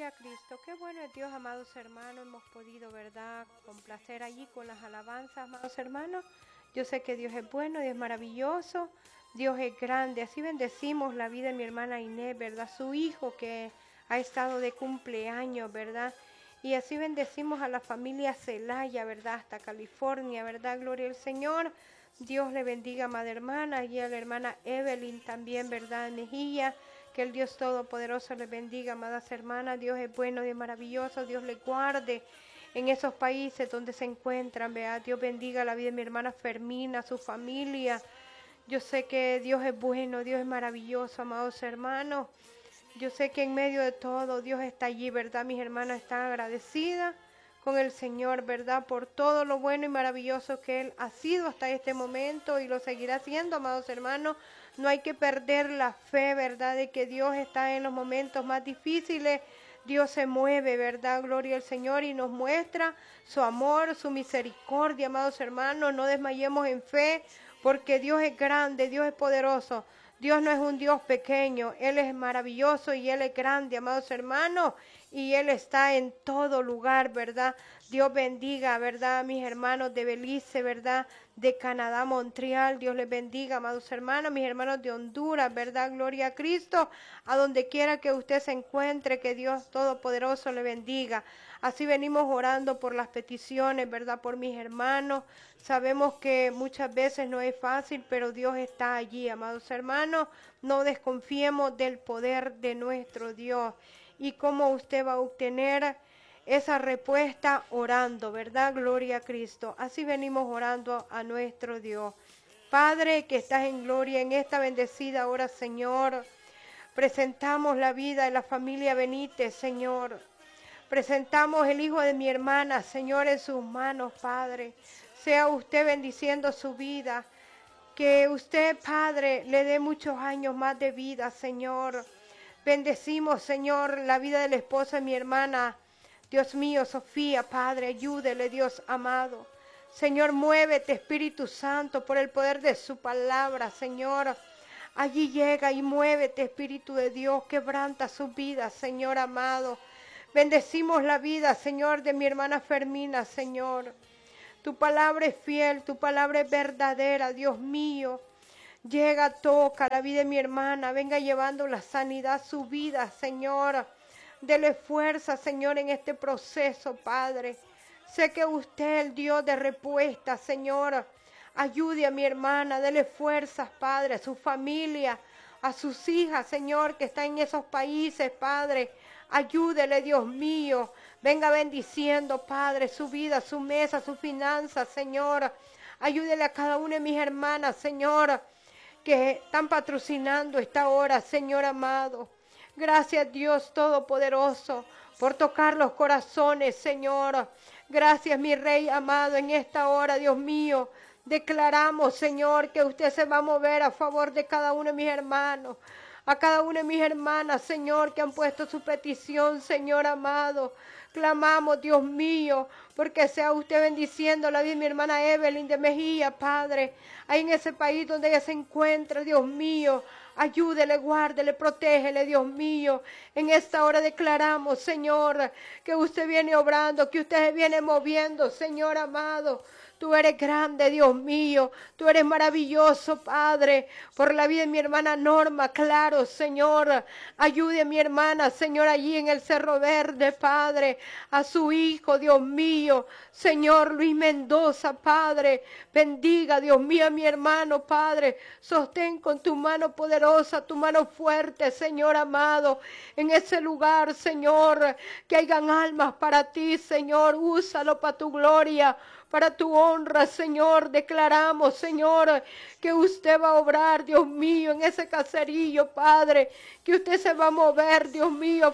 gloria a Cristo. Qué bueno es Dios, amados hermanos. Hemos podido, ¿verdad?, complacer allí con las alabanzas, amados hermanos. Yo sé que Dios es bueno, Dios es maravilloso, Dios es grande. Así bendecimos la vida de mi hermana Inés, ¿verdad? Su hijo que ha estado de cumpleaños, ¿verdad? Y así bendecimos a la familia Celaya, ¿verdad? Hasta California, ¿verdad? Gloria al Señor. Dios le bendiga, amada hermana, y a la hermana Evelyn también, ¿verdad? Mejía. Que el Dios Todopoderoso les bendiga, amadas hermanas. Dios es bueno, Dios es maravilloso. Dios les guarde en esos países donde se encuentran, ¿verdad? Dios bendiga la vida de mi hermana Fermina, su familia. Yo sé que Dios es bueno, Dios es maravilloso, amados hermanos. Yo sé que en medio de todo Dios está allí, ¿verdad? Mis hermanas están agradecidas con el Señor, ¿verdad? Por todo lo bueno y maravilloso que Él ha sido hasta este momento y lo seguirá haciendo, amados hermanos. No hay que perder la fe, ¿verdad? De que Dios está en los momentos más difíciles. Dios se mueve, ¿verdad? Gloria al Señor y nos muestra su amor, su misericordia, amados hermanos. No desmayemos en fe porque Dios es grande, Dios es poderoso. Dios no es un Dios pequeño, Él es maravilloso y Él es grande, amados hermanos, y Él está en todo lugar, ¿verdad? Dios bendiga, ¿verdad? Mis hermanos de Belice, ¿verdad? De Canadá, Montreal, Dios les bendiga, amados hermanos, mis hermanos de Honduras, ¿verdad? Gloria a Cristo, a donde quiera que usted se encuentre, que Dios Todopoderoso le bendiga. Así venimos orando por las peticiones, ¿verdad? Por mis hermanos. Sabemos que muchas veces no es fácil, pero Dios está allí, amados hermanos. No desconfiemos del poder de nuestro Dios. Y cómo usted va a obtener esa respuesta orando, ¿verdad? Gloria a Cristo. Así venimos orando a nuestro Dios. Padre, que estás en gloria en esta bendecida hora, Señor. Presentamos la vida de la familia Benítez, Señor. Presentamos el hijo de mi hermana, Señor, en sus manos, Padre. Sea usted bendiciendo su vida. Que usted, Padre, le dé muchos años más de vida, Señor. Bendecimos, Señor, la vida de la esposa de mi hermana. Dios mío, Sofía, Padre, ayúdele, Dios amado. Señor, muévete, Espíritu Santo, por el poder de su palabra, Señor. Allí llega y muévete, Espíritu de Dios, quebranta su vida, Señor amado. Bendecimos la vida, Señor, de mi hermana Fermina, Señor. Tu palabra es fiel, tu palabra es verdadera, Dios mío. Llega, toca la vida de mi hermana, venga llevando la sanidad a su vida, Señor. Dele fuerza, Señor, en este proceso, Padre. Sé que usted es el Dios de respuesta, Señor. Ayude a mi hermana, dele fuerzas, Padre, a su familia, a sus hijas, Señor, que están en esos países, Padre. Ayúdele, Dios mío. Venga bendiciendo, Padre, su vida, su mesa, sus finanzas, Señor. Ayúdele a cada una de mis hermanas, Señor, que están patrocinando esta hora, Señor amado. Gracias, Dios Todopoderoso, por tocar los corazones, Señor. Gracias, mi Rey amado, en esta hora, Dios mío. Declaramos, Señor, que usted se va a mover a favor de cada uno de mis hermanos. A cada una de mis hermanas, Señor, que han puesto su petición, Señor amado. Clamamos, Dios mío, porque sea usted bendiciendo la vida de mi hermana Evelyn de Mejía, Padre. Ahí en ese país donde ella se encuentra, Dios mío. Ayúdele, guárdele, protégele, Dios mío. En esta hora declaramos, Señor, que usted viene obrando, que usted viene moviendo, Señor amado. Tú eres grande, Dios mío. Tú eres maravilloso, Padre. Por la vida de mi hermana Norma, claro, Señor. Ayude a mi hermana, Señor, allí en el Cerro Verde, Padre. A su hijo, Dios mío. Señor Luis Mendoza, Padre. Bendiga, Dios mío, a mi hermano, Padre. Sostén con tu mano poderosa, tu mano fuerte, Señor amado. En ese lugar, Señor, que hayan almas para ti, Señor. Úsalo para tu gloria. Para tu honra, Señor, declaramos, Señor, que usted va a obrar, Dios mío, en ese caserillo, Padre, que usted se va a mover, Dios mío,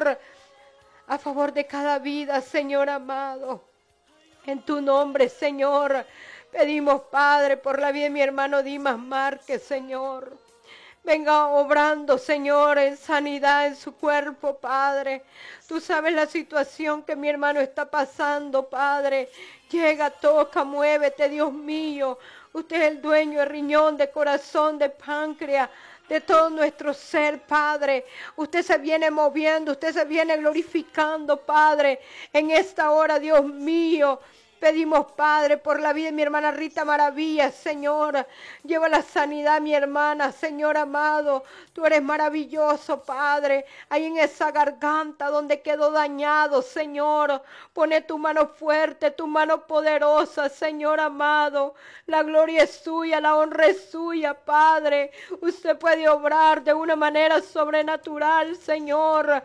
a favor de cada vida, Señor amado. En tu nombre, Señor, pedimos, Padre, por la vida de mi hermano Dimas Márquez, Señor. Venga obrando, Señor, en sanidad en su cuerpo, Padre. Tú sabes la situación que mi hermano está pasando, Padre. Llega, toca, muévete, Dios mío. Usted es el dueño de riñón, de corazón, de páncreas. de todo nuestro ser, Padre. Usted se viene moviendo, usted se viene glorificando, Padre, en esta hora, Dios mío. Pedimos, Padre, por la vida de mi hermana Rita Maravilla, Señor. Lleva la sanidad a mi hermana, Señor amado. Tú eres maravilloso, Padre. Ahí en esa garganta donde quedó dañado, Señor. Pone tu mano fuerte, tu mano poderosa, Señor amado. La gloria es suya, la honra es suya, Padre. Usted puede obrar de una manera sobrenatural, Señor.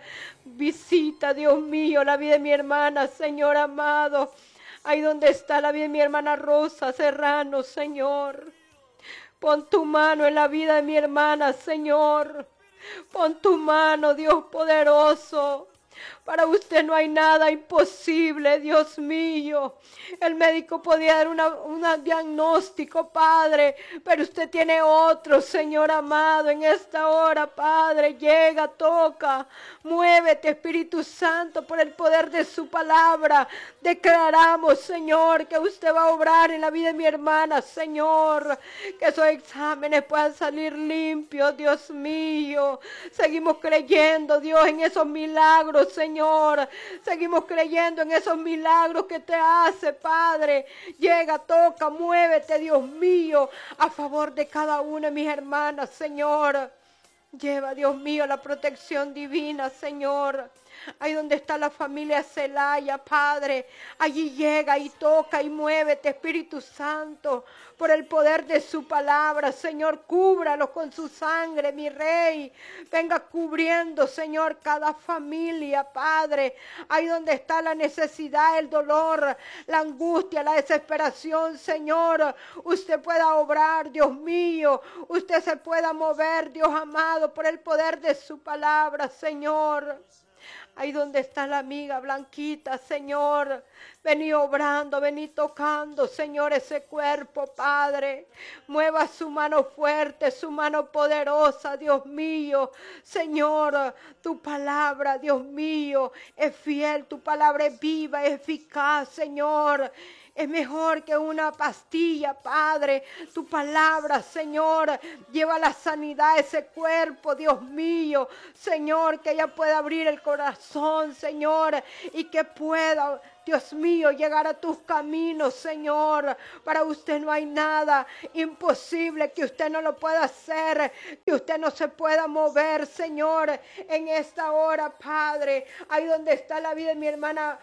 Visita, Dios mío, la vida de mi hermana, Señor amado. Ahí donde está la vida de mi hermana Rosa Serrano, Señor. Pon tu mano en la vida de mi hermana, Señor. Pon tu mano, Dios poderoso. Para usted no hay nada imposible, Dios mío. El médico podía dar un diagnóstico, Padre, pero usted tiene otro, Señor amado, en esta hora, Padre. Llega, toca, muévete, Espíritu Santo, por el poder de su palabra. Declaramos, Señor, que usted va a obrar en la vida de mi hermana, Señor. Que esos exámenes puedan salir limpios, Dios mío. Seguimos creyendo, Dios, en esos milagros, Señor. Seguimos creyendo en esos milagros que te hace, Padre. Llega, toca, muévete, Dios mío, a favor de cada una de mis hermanas, Señor. Lleva, Dios mío, la protección divina, Señor. Ahí donde está la familia Celaya, Padre. Allí llega y toca y muévete, Espíritu Santo, por el poder de su palabra, Señor. Cúbralos con su sangre, mi Rey. Venga cubriendo, Señor, cada familia, Padre. Ahí donde está la necesidad, el dolor, la angustia, la desesperación, Señor. Usted pueda obrar, Dios mío. Usted se pueda mover, Dios amado, por el poder de su palabra, Señor. Ahí donde está la amiga Blanquita, Señor. Vení obrando, vení tocando, Señor, ese cuerpo, Padre. Mueva su mano fuerte, su mano poderosa, Dios mío. Señor, tu palabra, Dios mío, es fiel. Tu palabra es viva, es eficaz, Señor. Es mejor que una pastilla, Padre. Tu palabra, Señor, lleva la sanidad a ese cuerpo, Dios mío. Señor, que ella pueda abrir el corazón, Señor, y que pueda, Dios mío, llegar a tus caminos, Señor. Para usted no hay nada imposible que usted no lo pueda hacer, que usted no se pueda mover, Señor, en esta hora, Padre. Ahí donde está la vida de mi hermana,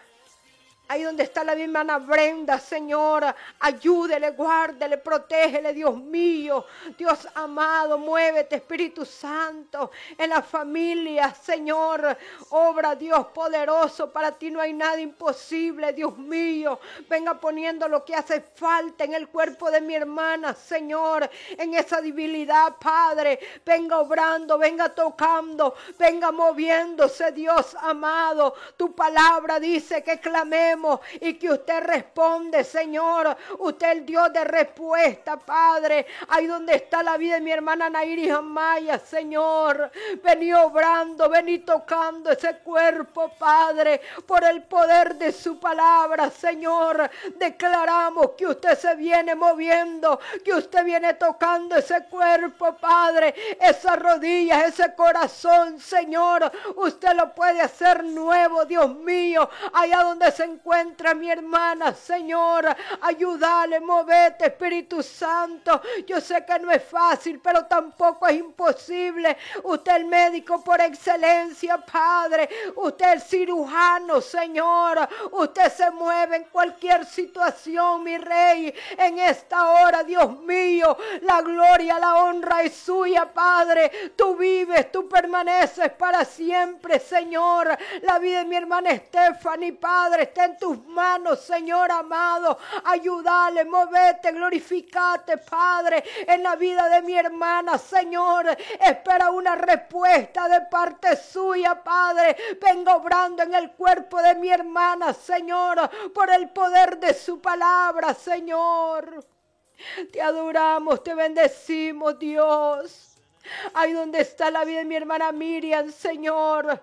ahí donde está la hermana Brenda, Señor, ayúdele, guárdele, protégele, Dios mío. Dios amado, muévete, Espíritu Santo, en la familia, Señor. Obra, Dios poderoso, para ti no hay nada imposible, Dios mío. Venga poniendo lo que hace falta en el cuerpo de mi hermana, Señor, en esa debilidad, Padre. Venga obrando, venga tocando, venga moviéndose, Dios amado. Tu palabra dice que clamemos y que usted responde, Señor. Usted es el Dios de respuesta, Padre. Ahí donde está la vida de mi hermana Nairis Amaya, Señor. Vení obrando, vení tocando ese cuerpo, Padre, por el poder de su palabra, Señor. Declaramos que usted se viene moviendo, que usted viene tocando ese cuerpo, Padre, esas rodillas, ese corazón, Señor. Usted lo puede hacer nuevo, Dios mío. Allá donde se encuentra mi hermana, Señor, ayúdale, movete, Espíritu Santo. Yo sé que no es fácil, pero tampoco es imposible. Usted es el médico por excelencia, Padre. Usted es el cirujano, Señor. Usted se mueve en cualquier situación, mi Rey. En esta hora, Dios mío, la gloria, la honra es suya, Padre. Tú vives, tú permaneces para siempre, Señor. La vida de mi hermana Stephanie, Padre, está en tus manos, Señor amado. Ayúdale, movete, glorificate, Padre, en la vida de mi hermana, Señor. Espera una respuesta de parte suya, Padre. Venga obrando en el cuerpo de mi hermana, Señor, por el poder de su palabra, Señor. Te adoramos, te bendecimos, Dios. Ahí donde está la vida de mi hermana Miriam, Señor.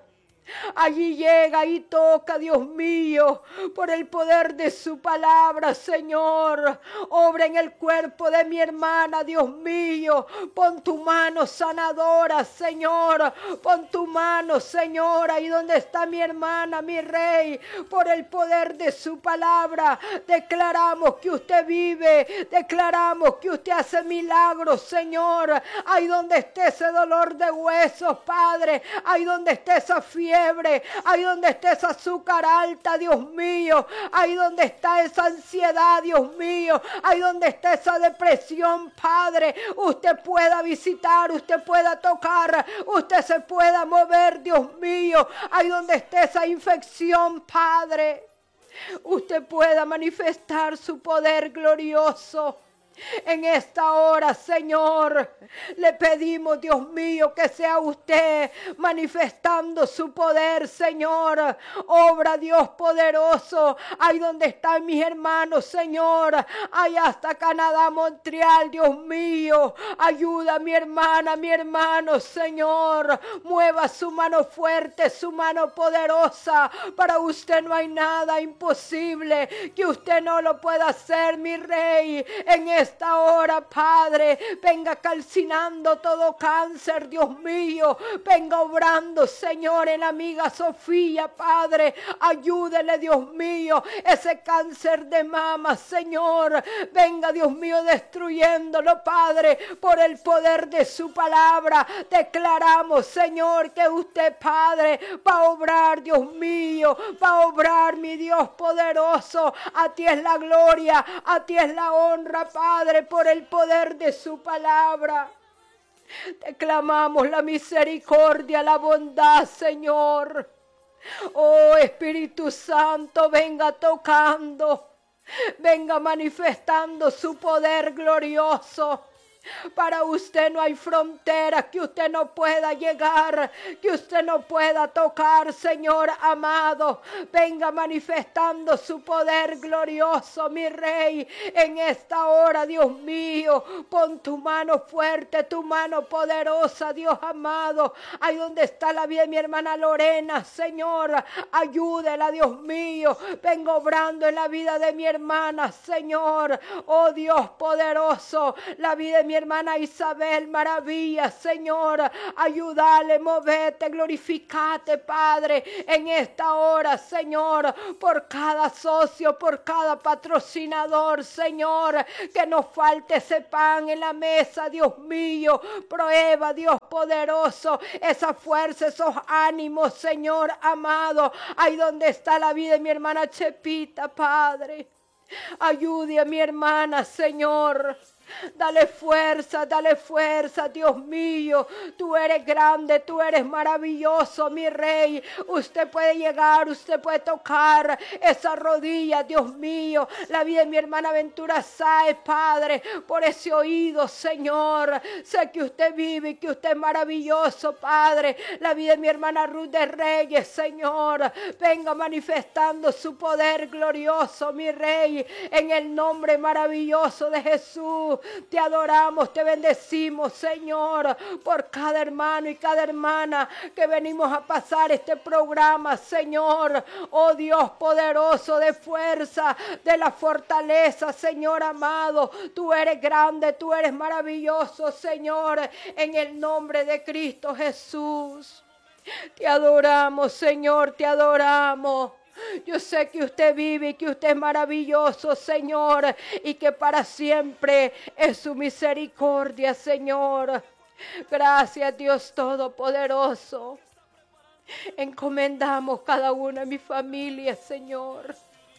Allí llega y toca, Dios mío, por el poder de su palabra, Señor. Obra en el cuerpo de mi hermana, Dios mío. Pon tu mano sanadora, Señor. Pon tu mano, Señor, ahí donde está mi hermana, mi rey. Por el poder de su palabra, declaramos que usted vive. Declaramos que usted hace milagros, Señor. Ahí donde esté ese dolor de huesos, Padre. Ahí donde esté esa fiebre, ahí donde está esa azúcar alta, Dios mío, ahí donde está esa ansiedad, Dios mío, ahí donde está esa depresión, Padre, usted pueda visitar, usted pueda tocar, usted se pueda mover, Dios mío, ahí donde esté esa infección, Padre, usted pueda manifestar su poder glorioso. En esta hora, Señor, le pedimos, Dios mío, que sea usted manifestando su poder, Señor. Obra, Dios poderoso, ahí donde están mis hermanos, Señor, allá hasta Canadá, Montreal, Dios mío. Ayuda a mi hermana, mi hermano, Señor. Mueva su mano fuerte, su mano poderosa. Para usted no hay nada imposible que usted no lo pueda hacer, mi rey. En esta hora, Padre, venga calcinando todo cáncer, Dios mío. Venga obrando, Señor, en la amiga Sofía, Padre. Ayúdele, Dios mío, ese cáncer de mama, Señor. Venga, Dios mío, destruyéndolo, Padre, por el poder de su palabra. Declaramos, Señor, que usted, Padre, va a obrar, Dios mío, va a obrar, mi Dios poderoso. A ti es la gloria, a ti es la honra, Padre, por el poder de su palabra. Te clamamos la misericordia, la bondad, Señor. Oh, Espíritu Santo, venga tocando, venga manifestando su poder glorioso. Para usted no hay fronteras que usted no pueda llegar, que usted no pueda tocar, Señor amado. Venga manifestando su poder glorioso, mi Rey, en esta hora, Dios mío. Pon tu mano fuerte, tu mano poderosa, Dios amado. Ahí donde está la vida de mi hermana Lorena, Señor, ayúdela, Dios mío. Venga obrando en la vida de mi hermana, Señor. Oh Dios poderoso, la vida de mi hermana Isabel, maravilla, Señor, ayúdale, movete, glorificate, Padre, en esta hora, Señor, por cada socio, por cada patrocinador, Señor, que nos falte ese pan en la mesa, Dios mío. Prueba, Dios poderoso, esa fuerza, esos ánimos, Señor amado, ahí donde está la vida de mi hermana Chepita, Padre. Ayude a mi hermana, Señor. Dale fuerza, Dios mío. Tú eres grande, tú eres maravilloso, mi Rey. Usted puede llegar, usted puede tocar esa rodilla, Dios mío. La vida de mi hermana Ventura Sáez, Padre, por ese oído, Señor. Sé que usted vive y que usted es maravilloso, Padre. La vida de mi hermana Ruth de Reyes, Señor. Venga manifestando su poder glorioso, mi Rey, en el nombre maravilloso de Jesús. Te adoramos, te bendecimos, Señor, por cada hermano y cada hermana que venimos a pasar este programa, Señor. Oh Dios poderoso, de fuerza, de la fortaleza, Señor amado. Tú eres grande, tú eres maravilloso, Señor, en el nombre de Cristo Jesús. Te adoramos, Señor, te adoramos. Yo sé que usted vive y que usted es maravilloso, Señor, y que para siempre es su misericordia, Señor. Gracias, Dios Todopoderoso. Encomendamos cada una de mis familias, Señor.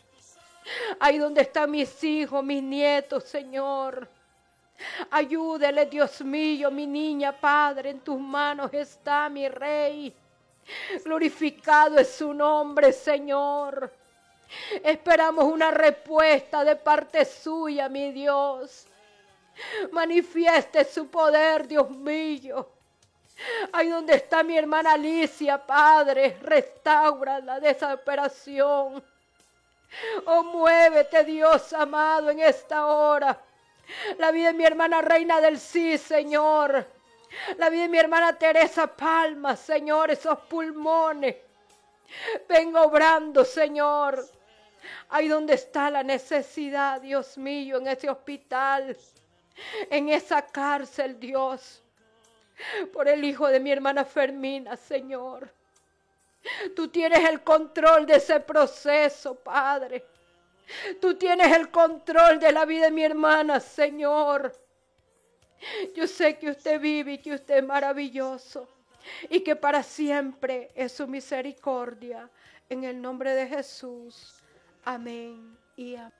Ahí donde están mis hijos, mis nietos, Señor. Ayúdele, Dios mío, mi niña, Padre, en tus manos está, mi Rey. Glorificado es su nombre, Señor. Esperamos una respuesta de parte suya, mi Dios. Manifieste su poder, Dios mío. Ahí donde está mi hermana Alicia, Padre, restaura de esa operación. Oh, muévete, Dios amado, en esta hora. La vida de mi hermana Reina del Sí, Señor. La vida de mi hermana Teresa Palma, Señor, esos pulmones. Venga obrando, Señor. Ahí donde está la necesidad, Dios mío, en ese hospital, en esa cárcel, Dios. Por el hijo de mi hermana Fermina, Señor. Tú tienes el control de ese proceso, Padre. Tú tienes el control de la vida de mi hermana, Señor. Yo sé que usted vive y que usted es maravilloso y que para siempre es su misericordia. En el nombre de Jesús. Amén y amén.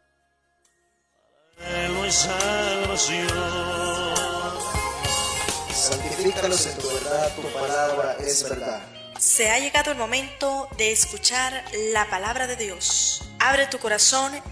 Santifícalos en tu verdad, tu palabra es verdad. Se ha llegado el momento de escuchar la palabra de Dios. Abre tu corazón